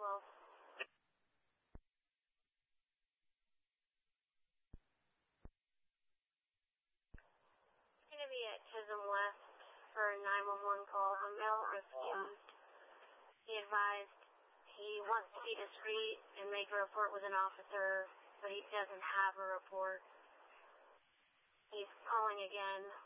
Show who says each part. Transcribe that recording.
Speaker 1: 12. It's going to be at Chisholm West for a 911 call. A male refused. He advised he wants to be discreet and make a report with an officer, but he doesn't have a report. He's calling again.